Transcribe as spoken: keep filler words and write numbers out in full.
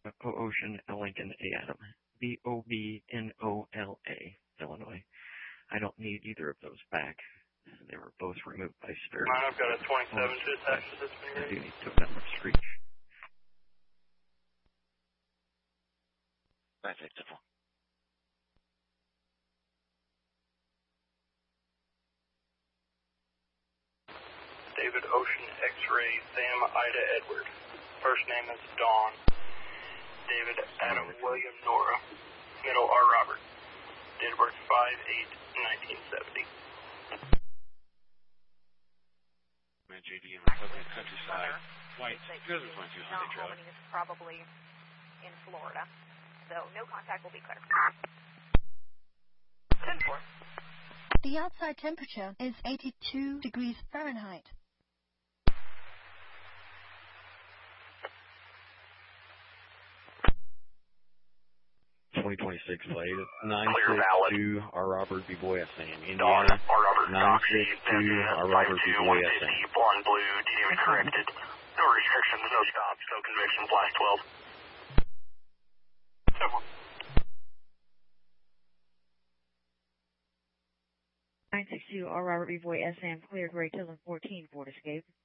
O Ocean, L Lincoln, A Adam. B O B N O L A, Illinois. I don't need either of those back. They were both removed by Spirit. I've got a twenty-seven to attach to this I one. do need to amend the street. That's acceptable. David Ocean X-Ray Sam Ida Edward. First name is Dawn. David Adam William Nora. Middle R Robert. Date of birth five eight nineteen seventy. J D in the Pleasant Countryside. White, two thousand twenty-two Hyundai trailer. Is probably in Florida, so no contact will be clear. ten four. The outside temperature is eighty-two degrees Fahrenheit. twenty twenty-six flight, nine Clear six valid. two R Robert B. Boy S A M, Dawn Indiana. R Robert nine Coxie. six two R Robert B. Boy S A M. Blonde blue. D D M corrected. No restrictions, no stops, no conviction. Flash twelve. nine six two R Robert B. Boy S A M, clear grade Tilden fourteen, Ford Escape.